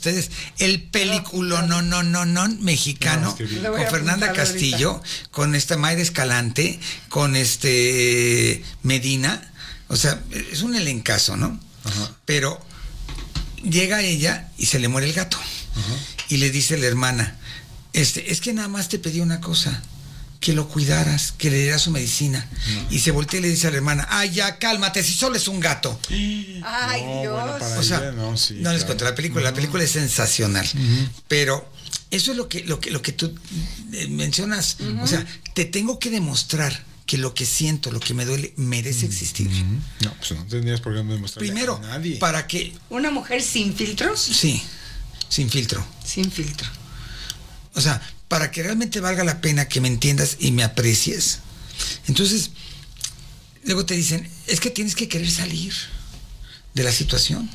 ustedes el película no mexicano con Fernanda Castillo, con esta Mayra Escalante, con Medina. O sea, es un elencazo, ¿no? Ajá. Pero llega ella y se le muere el gato. Ajá. Y le dice la hermana, es que nada más te pedí una cosa, que lo cuidaras, que le dieras su medicina. No. Y se voltea y le dice a la hermana, ay, ya, cálmate, si solo es un gato. Ay, no, Dios. Bueno, o sea, no les cuento la película, la película es sensacional. Pero eso es lo que tú mencionas. O sea, te tengo que demostrar que lo que siento, lo que me duele, merece existir. No, pues no tendrías por qué demostrarle primero, a nadie. ¿para qué? ¿Una mujer sin filtros? Sí, sin filtro. Sin filtro. O sea, para que realmente valga la pena que me entiendas y me aprecies. Entonces, luego te dicen, es que tienes que querer salir de la situación.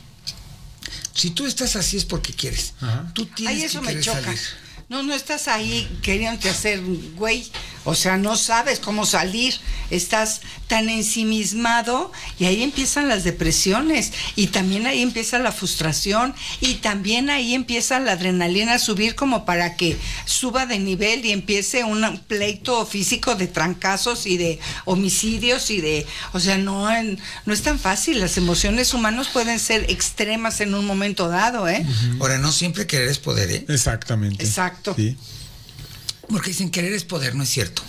Si tú estás así es porque quieres. Ajá. Tú tienes que querer salir. No estás ahí queriéndote hacer güey, o sea, no sabes cómo salir, estás tan ensimismado y ahí empiezan las depresiones y también ahí empieza la frustración y también ahí empieza la adrenalina a subir como para que suba de nivel y empiece un pleito físico de trancazos y de homicidios y de, o sea, no es tan fácil, las emociones humanas pueden ser extremas en un momento dado, ¿eh? Ahora, no siempre querer es poder, ¿eh? Exactamente. Exacto. Sí. Porque dicen querer es poder, no es cierto.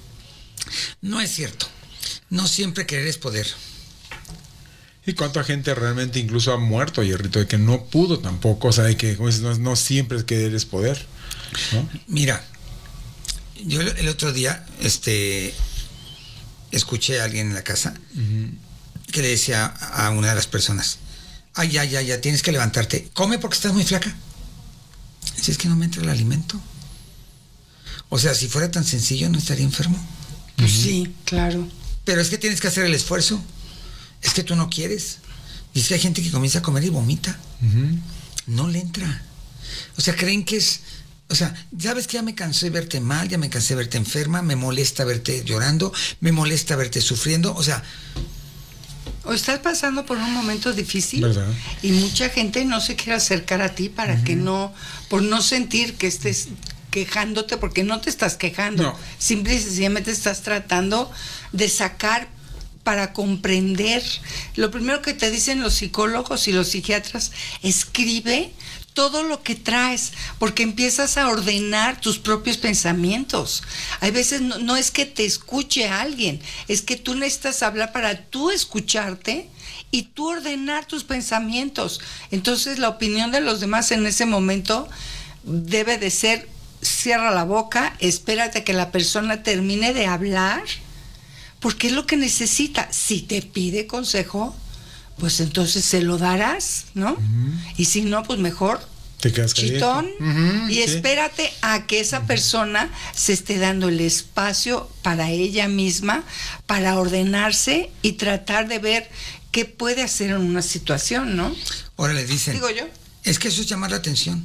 No es cierto. No siempre querer es poder. ¿Y cuánta gente realmente incluso ha muerto, Hierrito, de que no pudo tampoco? O sea, de que no siempre es querer es poder, ¿no? Mira, yo el otro día escuché a alguien en la casa que le decía a una de las personas, ay, ya, tienes que levantarte. Come porque estás muy flaca. Si es que no me entra el alimento. O sea, si fuera tan sencillo, no estaría enfermo. Pues sí, claro. Pero es que tienes que hacer el esfuerzo. Es que tú no quieres. Y es que hay gente que comienza a comer y vomita. No le entra. O sea, creen que es... O sea, sabes que ya me cansé de verte mal, ya me cansé de verte enferma, me molesta verte llorando, me molesta verte sufriendo. O sea... O estás pasando por un momento difícil, ¿verdad? Y mucha gente no se quiere acercar a ti para que no, por no sentir que estés quejándote, porque no te estás quejando, no. Simple y sencillamente estás tratando de sacar para comprender. Lo primero que te dicen los psicólogos y los psiquiatras, escribe todo lo que traes, porque empiezas a ordenar tus propios pensamientos. Hay veces no es que te escuche alguien, es que tú necesitas hablar para tú escucharte y tú ordenar tus pensamientos. Entonces la opinión de los demás en ese momento debe de ser, cierra la boca, espérate que la persona termine de hablar, porque es lo que necesita. Si te pide consejo, pues entonces se lo darás, ¿no? Y si no, pues mejor te quedas chitón y sí. Espérate a que esa persona se esté dando el espacio para ella misma, para ordenarse y tratar de ver qué puede hacer en una situación, ¿no? Ahora le dicen, digo yo, es que eso es llamar la atención.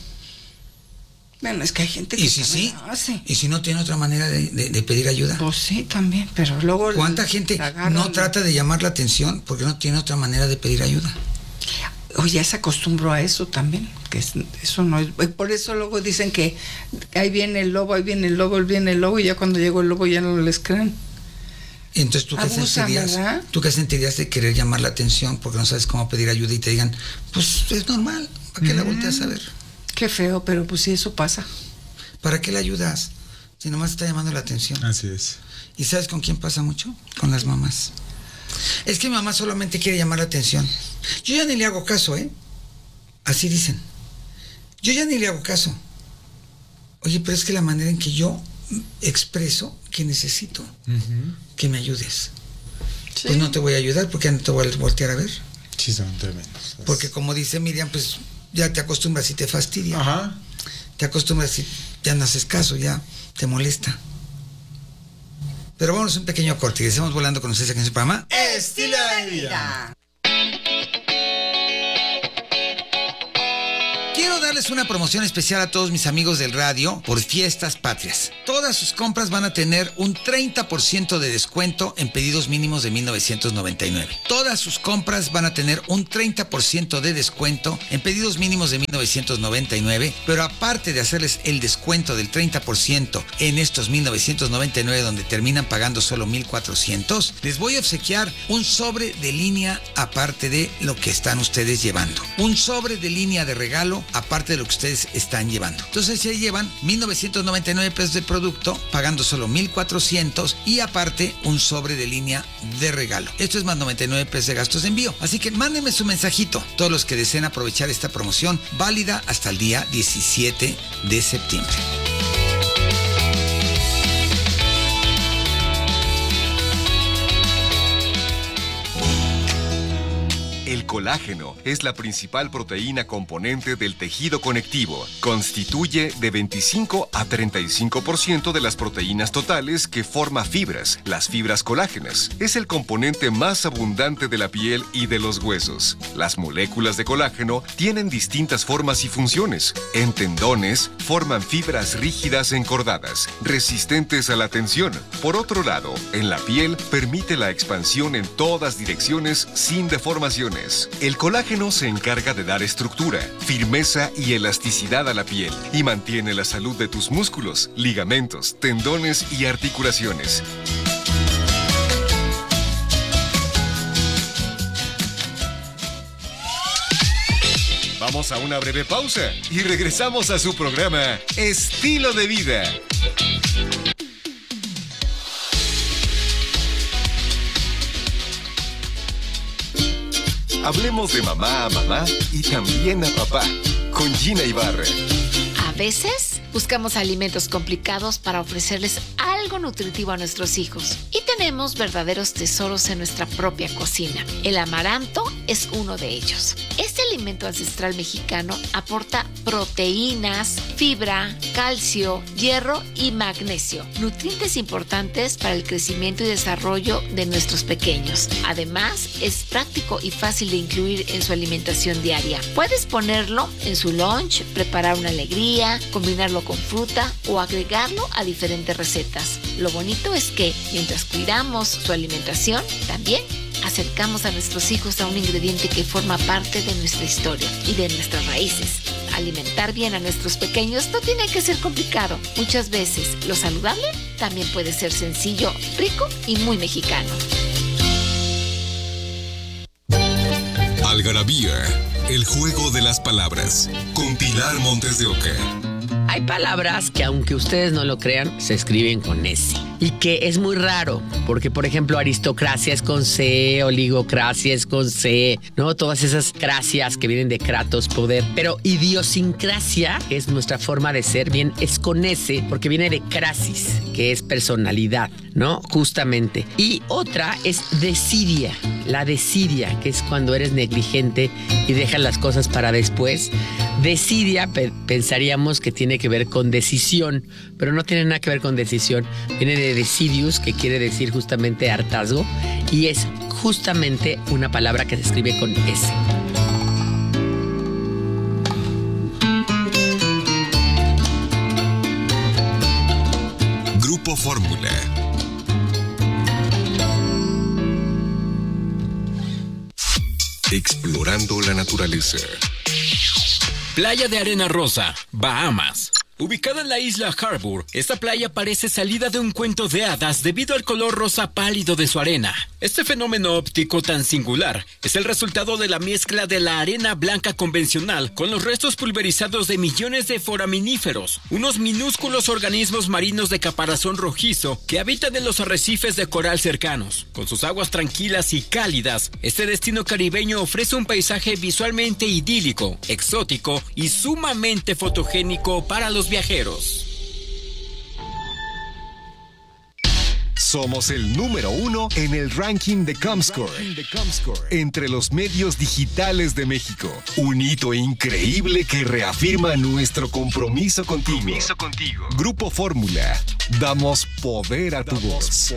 Bueno, es que hay gente que y si sí, y si no tiene otra manera de pedir ayuda. Pues sí, también, pero luego... ¿Cuánta gente no trata de llamar la atención porque no tiene otra manera de pedir ayuda? Oye, ya se acostumbró a eso también, que eso no es... Por eso luego dicen que ahí viene el lobo, ahí viene el lobo, ahí viene el lobo, y ya cuando llegó el lobo ya no les creen. Y entonces ¿tú qué sentirías? ¿Verdad? ¿Tú qué sentirías de querer llamar la atención porque no sabes cómo pedir ayuda y te digan, pues es normal, ¿para qué la volteas a ver? Qué feo, pero pues sí, eso pasa. ¿Para qué le ayudas? Si nomás está llamando la atención. Así es. ¿Y sabes con quién pasa mucho? Con las mamás. Es que mi mamá solamente quiere llamar la atención. Yo ya ni le hago caso, ¿eh? Así dicen. Yo ya ni le hago caso. Oye, pero es que la manera en que yo expreso que necesito que me ayudes. Sí. Pues no te voy a ayudar porque ya no te voy a voltear a ver. Sí, son tremendos. Porque como dice Miriam, pues ya te acostumbras y te fastidia. Ajá. Te acostumbras y ya no haces caso, ya te molesta. Pero vamos a un pequeño corte y estamos volando con ustedes aquí en su programa Estilo de Vida. Quiero darles una promoción especial a todos mis amigos del radio por Fiestas Patrias. Todas sus compras van a tener un 30% de descuento en pedidos mínimos de 1999. Todas sus compras van a tener un 30% de descuento en pedidos mínimos de 1999, pero aparte de hacerles el descuento del 30% en estos 1999 donde terminan pagando solo 1,400, les voy a obsequiar un sobre de línea aparte de lo que están ustedes llevando. Un sobre de línea de regalo aparte de lo que ustedes están llevando. Entonces se llevan 1,999 pesos de producto, pagando solo 1,400 y aparte un sobre de línea de regalo. Esto es más 99 pesos de gastos de envío. Así que mándenme su mensajito, todos los que deseen aprovechar esta promoción válida hasta el día 17 de septiembre. El colágeno es la principal proteína componente del tejido conectivo. Constituye de 25 a 35% de las proteínas totales que forma fibras, las fibras colágenas. Es el componente más abundante de la piel y de los huesos. Las moléculas de colágeno tienen distintas formas y funciones. En tendones, forman fibras rígidas encordadas, resistentes a la tensión. Por otro lado, en la piel, permite la expansión en todas direcciones sin deformaciones. El colágeno se encarga de dar estructura, firmeza y elasticidad a la piel y mantiene la salud de tus músculos, ligamentos, tendones y articulaciones. Vamos a una breve pausa y regresamos a su programa Estilo de Vida. Hablemos de mamá a mamá y también a papá, con Gina Ibarra. A veces buscamos alimentos complicados para ofrecerles algo nutritivo a nuestros hijos. Y tenemos verdaderos tesoros en nuestra propia cocina. El amaranto es uno de ellos. Este alimento ancestral mexicano aporta proteínas, fibra, calcio, hierro y magnesio, nutrientes importantes para el crecimiento y desarrollo de nuestros pequeños. Además, es práctico y fácil de incluir en su alimentación diaria. Puedes ponerlo en su lunch, preparar una alegría, combinarlo con fruta o agregarlo a diferentes recetas. Lo bonito es que, mientras cuidamos su alimentación, también acercamos a nuestros hijos a un ingrediente que forma parte de nuestra historia y de nuestras raíces. Alimentar bien a nuestros pequeños no tiene que ser complicado. Muchas veces lo saludable también puede ser sencillo, rico y muy mexicano. Algarabía, el juego de las palabras, con Pilar Montes de Oca. Hay palabras que, aunque ustedes no lo crean, se escriben con S. Y que es muy raro, porque, por ejemplo, aristocracia es con C, oligocracia es con C, ¿no? Todas esas cracias que vienen de kratos, poder. Pero idiosincrasia, que es nuestra forma de ser, bien, es con S, porque viene de crasis, que es personalidad, ¿no? Justamente. Y otra es desidia, la desidia, que es cuando eres negligente y dejas las cosas para después. Desidia, pensaríamos que tiene que ver con decisión, pero no tiene nada que ver con decisión. Viene de decidius, que quiere decir justamente hartazgo, y es justamente una palabra que se escribe con S. Grupo Fórmula. Explorando la naturaleza. Playa de Arena Rosa, Bahamas. Ubicada en la isla Harbour, esta playa parece salida de un cuento de hadas debido al color rosa pálido de su arena. Este fenómeno óptico tan singular es el resultado de la mezcla de la arena blanca convencional con los restos pulverizados de millones de foraminíferos, unos minúsculos organismos marinos de caparazón rojizo que habitan en los arrecifes de coral cercanos. Con sus aguas tranquilas y cálidas, este destino caribeño ofrece un paisaje visualmente idílico, exótico y sumamente fotogénico para los viajeros. Somos el número 1 en el ranking de Comscore entre los medios digitales de México. Un hito increíble que reafirma nuestro compromiso contigo. Grupo Fórmula. Damos poder a tu voz.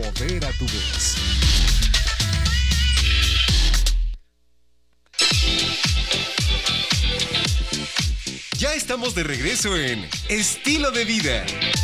Ya estamos de regreso en Estilo de Vida.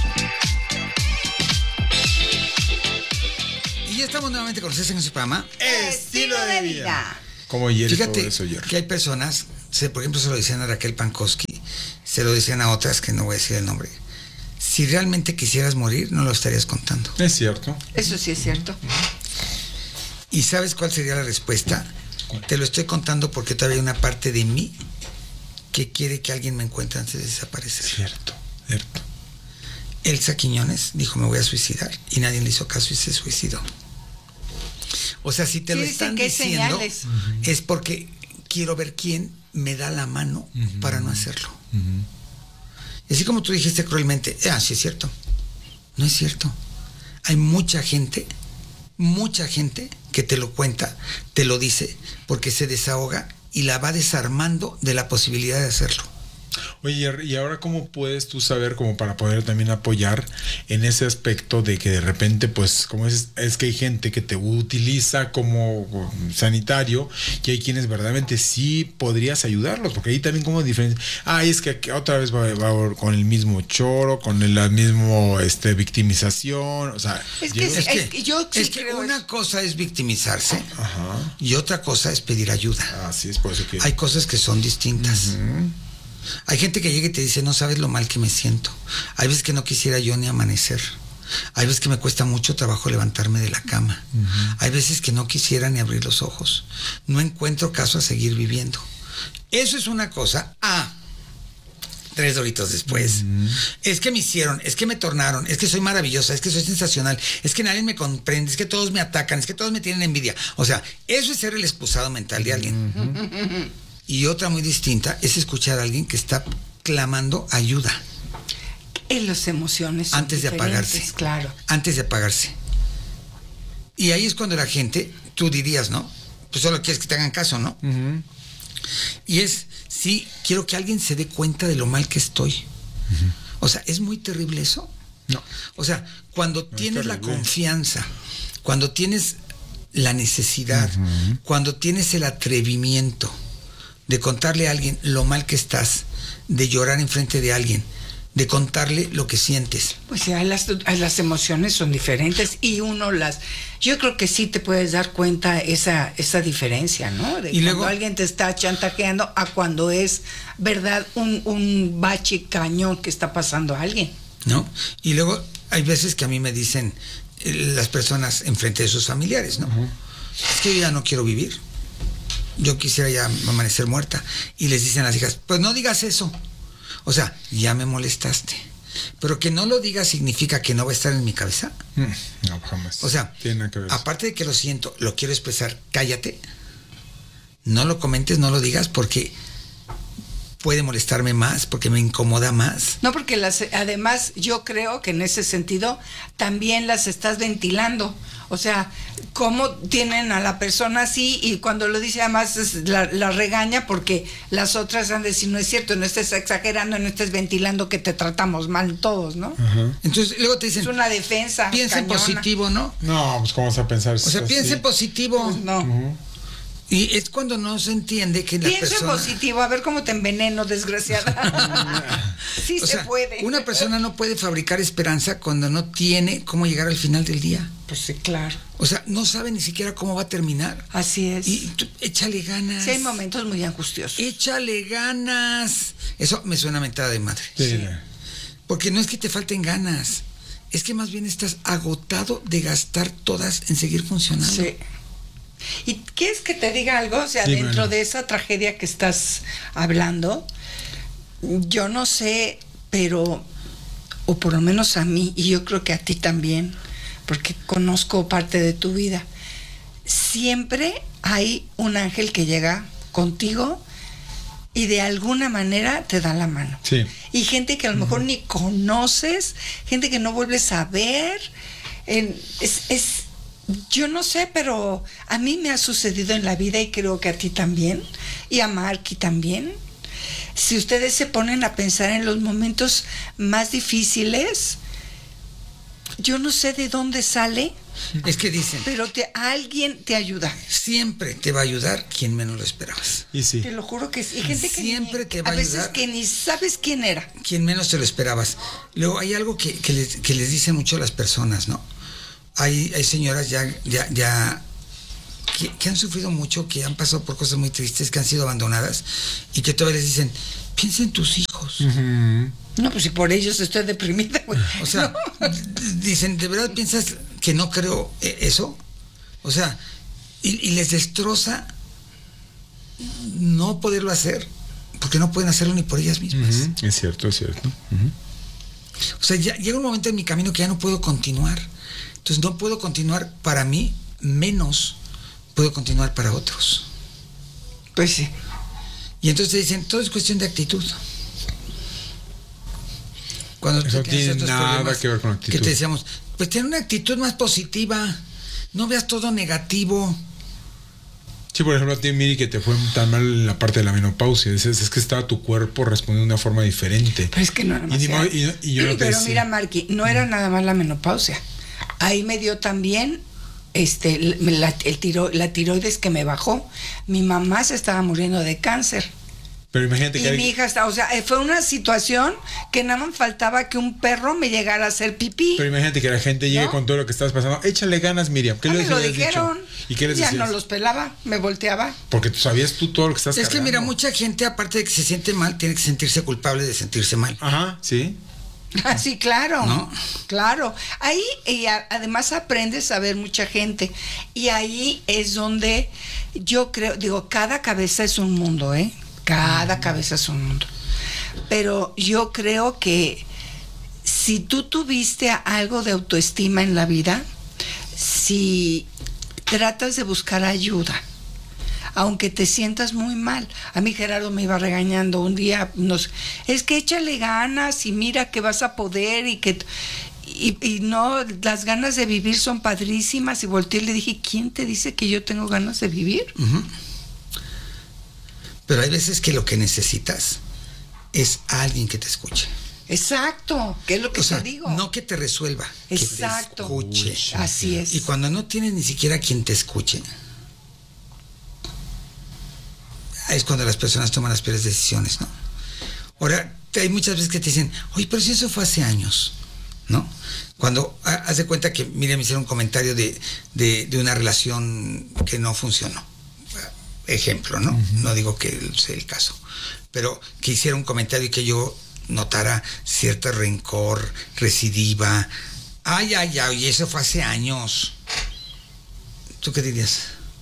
Y ya estamos nuevamente con ustedes en su programa Estilo de Vida. ¿Cómo hiere Fíjate todo eso, Jerry? que hay personas, por ejemplo, se lo decían a Raquel Pankowski, se lo decían a otras, que no voy a decir el nombre. Si realmente quisieras morir, no lo estarías contando. Es cierto. Eso sí es cierto. ¿Y sabes cuál sería la respuesta? Te lo estoy contando porque todavía hay una parte de mí que quiere que alguien me encuentre antes de desaparecer. Cierto. Elsa Quiñones dijo, me voy a suicidar, y nadie le hizo caso y se suicidó. O sea, si te lo están diciendo, es porque quiero ver quién me da la mano para no hacerlo. Y así como tú dijiste cruelmente, sí es cierto. No es cierto. Hay mucha gente que te lo cuenta, te lo dice, porque se desahoga y la va desarmando de la posibilidad de hacerlo. Oye, y ahora, ¿cómo puedes tú saber, como para poder también apoyar en ese aspecto de que de repente, pues, como es que hay gente que te utiliza como sanitario y hay quienes verdaderamente sí podrías ayudarlos? Porque ahí también como diferencia. Es que otra vez va con el mismo choro, con la mismo victimización, o sea. Es que una cosa es victimizarse y otra cosa es pedir ayuda. Así es, por eso que. Hay cosas que son distintas. Hay gente que llega y te dice, no sabes lo mal que me siento. Hay veces que no quisiera yo ni amanecer. Hay veces que me cuesta mucho trabajo levantarme de la cama. Hay veces que no quisiera ni abrir los ojos. No encuentro caso a seguir viviendo. Eso es una cosa. 3 doritos después. Es que me hicieron, es que me tornaron, es que soy maravillosa, es que soy sensacional, es que nadie me comprende, es que todos me atacan, es que todos me tienen envidia. O sea, eso es ser el excusado mental de alguien. Y otra muy distinta es escuchar a alguien que está clamando ayuda. En las emociones son antes de apagarse. Claro. Antes de apagarse. Y ahí es cuando la gente, tú dirías, ¿no? Pues solo quieres que te hagan caso, ¿no? Y sí, quiero que alguien se dé cuenta de lo mal que estoy. O sea, ¿es muy terrible eso? No. O sea, cuando tienes la confianza, cuando tienes la necesidad, cuando tienes el atrevimiento de contarle a alguien lo mal que estás, de llorar enfrente de alguien, de contarle lo que sientes. Pues ya las emociones son diferentes y yo creo que sí te puedes dar cuenta esa diferencia, ¿no? De y cuando luego, alguien te está chantajeando a cuando es verdad un bache cañón que está pasando a alguien. ¿No? Y luego hay veces que a mí me dicen las personas enfrente de sus familiares, ¿no? Es que yo ya no quiero vivir. Yo quisiera ya amanecer muerta. Y les dicen a las hijas, pues no digas eso. O sea, ya me molestaste. Pero que no lo digas significa que no va a estar en mi cabeza. No, jamás. O sea, aparte de que lo siento, lo quiero expresar, cállate. No lo comentes, no lo digas, porque puede molestarme más, porque me incomoda más. No, porque además yo creo que en ese sentido también las estás ventilando. O sea, cómo tienen a la persona así y cuando lo dice además la regaña porque las otras han de decir, no es cierto, no estés exagerando, no estés ventilando que te tratamos mal todos, ¿no? Entonces luego te dicen, es una defensa. Piensa en positivo, ¿no? No, pues ¿cómo vas a pensar? O sea, piensa en positivo. Pues no. Y es cuando no se entiende que la persona... Piensa en positivo, a ver cómo te enveneno, desgraciada. Sí, o se sea, puede. Una persona no puede fabricar esperanza cuando no tiene cómo llegar al final del día. Pues sí, claro. O sea, no sabe ni siquiera cómo va a terminar. Así es. Y échale ganas. Sí, hay momentos muy angustiosos. Échale ganas. Eso me suena a mentada de madre. Sí. Porque no es que te falten ganas, es que más bien estás agotado de gastar todas en seguir funcionando. Sí. ¿Y quieres que te diga algo? O sea, dentro de esa tragedia que estás hablando, yo no sé, pero, o por lo menos a mí, y yo creo que a ti también, porque conozco parte de tu vida, siempre hay un ángel que llega contigo y de alguna manera te da la mano. Sí. Y gente que a lo mejor ni conoces, gente que no vuelves a ver, yo no sé, pero a mí me ha sucedido en la vida y creo que a ti también, y a Marky también. Si ustedes se ponen a pensar en los momentos más difíciles, yo no sé de dónde sale Es que dicen, Pero alguien te ayuda. siempre te va a ayudar quien menos lo esperabas. Y sí. Te lo juro que sí. Hay gente que Siempre te va a veces ayudar. que ni sabes quién era. Quien menos te lo esperabas. Luego hay algo que les dicen mucho a las personas, ¿no? Hay señoras que han sufrido mucho, que han pasado por cosas muy tristes, que han sido abandonadas y que todavía les dicen, piensa en tus hijos. No, pues si por ellos estoy deprimida, güey. O sea, dicen, ¿de verdad piensas que no creo eso? O sea, y les destroza no poderlo hacer, porque no pueden hacerlo ni por ellas mismas. Es cierto, es cierto. O sea, ya llega un momento en mi camino que ya no puedo continuar. Entonces no puedo continuar para mí, menos puedo continuar para otros. Pues sí. Y entonces te dicen, todo es cuestión de actitud. Cuando Eso tú tienes tiene estos nada problemas que ver con actitud. que te decíamos, pues ten una actitud más positiva, no veas todo negativo. Sí, por ejemplo, a ti, Miri, que te fue tan mal en la parte de la menopausia. Es que estaba tu cuerpo respondiendo de una forma diferente. Pero es que no era más. Y yo no te Pero decía. mira, Marqui, no era nada más la menopausia. Ahí me dio también la tiroides que me bajó. Mi mamá se estaba muriendo de cáncer. Pero imagínate que Y mi hija está, o sea, fue una situación que nada más faltaba que un perro me llegara a hacer pipí. Pero imagínate que la gente llegue ¿No? con todo lo que estás pasando. Échale ganas, Miriam. ¿Qué Ah, me les lo habías dijeron. dicho? ¿Y qué les Ya decías? no los pelaba, me volteaba. Porque tú sabías todo lo que estás Es que mira, cargando. mucha gente, aparte de que se siente mal, tiene que sentirse culpable de sentirse mal. Ajá, sí. Sí, claro. ¿No? Claro. Ahí además aprendes a ver mucha gente. Y ahí es donde yo creo, digo, cada cabeza es un mundo, ¿eh? Cada cabeza es un mundo. Pero yo creo que si tú tuviste algo de autoestima en la vida, si tratas de buscar ayuda, aunque te sientas muy mal. A mí Gerardo me iba regañando un día, es que échale ganas y mira que vas a poder y no, las ganas de vivir son padrísimas. Y volteé y le dije, ¿quién te dice que yo tengo ganas de vivir? Uh-huh. Pero hay veces que lo que necesitas es alguien que te escuche. Exacto, que es lo que O sea, te digo. no que te resuelva, Exacto. que te escuche. Así es. Y cuando no tienes ni siquiera quien te escuche, es cuando las personas toman las peores decisiones, ¿no? Ahora, hay muchas veces que te dicen, oye, pero si eso fue hace años, ¿no? Cuando, haz de cuenta que, mira, me hicieron un comentario de una relación que no funcionó. Ejemplo, ¿no? Uh-huh. No digo que sea el caso, pero que hiciera un comentario y que yo notara cierto rencor, recidiva. Ay, y eso fue hace años. ¿Tú qué dirías?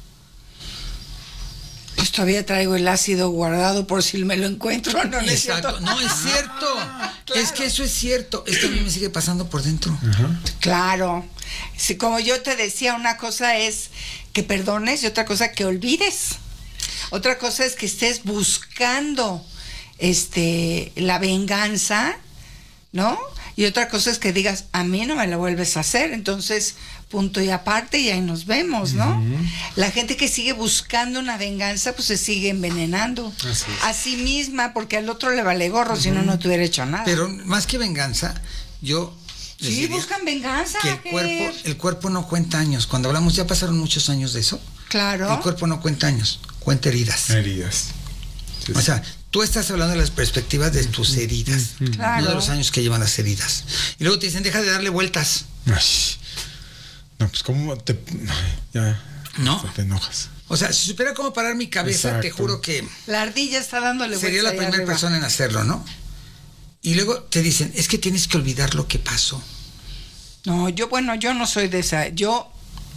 Pues todavía traigo el ácido guardado por si me lo encuentro. No, exacto, no es cierto. Claro. Es que eso es cierto. Esto a mí me sigue pasando por dentro. Uh-huh. Claro. Sí, como yo te decía, una cosa es que perdones y otra cosa que olvides. Otra cosa es que estés buscando la venganza, ¿no? Y otra cosa es que digas, a mí no me la vuelves a hacer. Entonces, punto y aparte, y ahí nos vemos, ¿no? Uh-huh. La gente que sigue buscando una venganza, pues se sigue envenenando a sí misma, porque al otro le vale gorro, uh-huh. Si no te hubiera hecho nada. Pero más que venganza, yo... Sí, buscan venganza. Que el cuerpo no cuenta años. Cuando hablamos, ya pasaron muchos años de eso. Claro. El cuerpo no cuenta años, cuenta heridas. Heridas. Sí, o sea, tú estás hablando de las perspectivas de tus heridas, claro. No de los años que llevan las heridas. Y luego te dicen, deja de darle vueltas. Ay, no, pues cómo te... Ya, ¿no? Te enojas. O sea, si supiera cómo parar mi cabeza, exacto. Te juro que... La ardilla está dándole vueltas. Sería la primera persona en hacerlo, ¿no? Y luego te dicen, es que tienes que olvidar lo que pasó. No, yo no soy de esa. Yo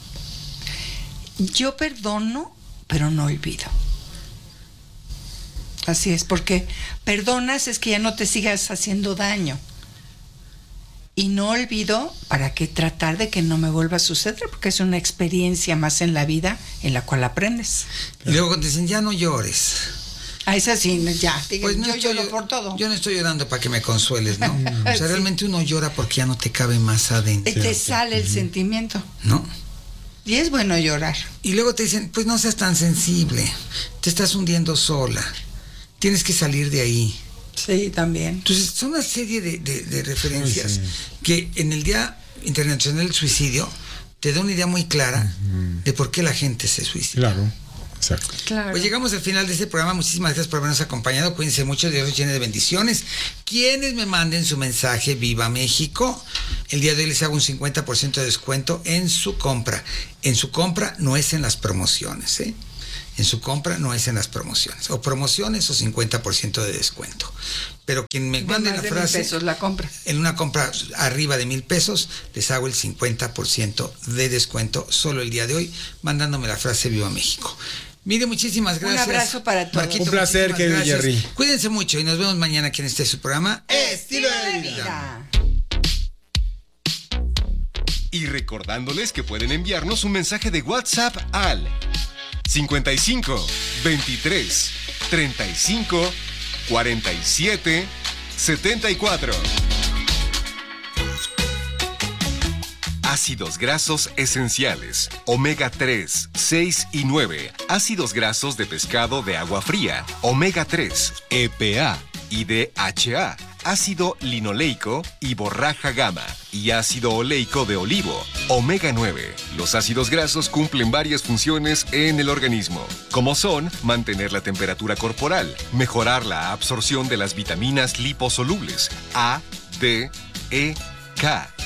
perdono, pero no olvido. Así es, porque perdonas es que ya no te sigas haciendo daño. Y no olvido, ¿para qué tratar de que no me vuelva a suceder? Porque es una experiencia más en la vida en la cual aprendes. Y luego te dicen, ya no llores. A esa sí, ya. Digan, pues no yo lloro por todo. Yo no estoy llorando para que me consueles, ¿no? O sea, sí. Realmente uno llora porque ya no te cabe más adentro. Te sale el sentimiento. ¿No? Y es bueno llorar. Y luego te dicen, pues no seas tan sensible. Te estás hundiendo sola. Tienes que salir de ahí. Sí, también. Entonces, son una serie de referencias que en el Día Internacional del Suicidio, te da una idea muy clara de por qué la gente se suicida. Claro, exacto. Claro. Pues llegamos al final de este programa. Muchísimas gracias por habernos acompañado. Cuídense mucho, Dios los llene de bendiciones. Quienes me manden su mensaje Viva México, el día de hoy les hago un 50% de descuento en su compra. En su compra, no es en las promociones, ¿eh? En su compra no es en las promociones. O promociones o 50% de descuento. Pero quien me mande la frase... $1,000 la compra. En una compra arriba de $1,000, les hago el 50% de descuento solo el día de hoy, mandándome la frase Viva México. Mire, muchísimas gracias. Un abrazo para todos. Marquito, Un placer, muchísimas querido gracias. Jerry. Cuídense mucho y nos vemos mañana aquí en su programa Estilo de vida. Y recordándoles que pueden enviarnos un mensaje de WhatsApp al 55 23 35 47 74. Ácidos grasos esenciales, omega 3, 6 y 9. Ácidos grasos de pescado de agua fría, omega 3, EPA y DHA. Ácido linoleico y borraja gamma y ácido oleico de olivo, omega 9. Los ácidos grasos cumplen varias funciones en el organismo, como son mantener la temperatura corporal, mejorar la absorción de las vitaminas liposolubles A, D, E, K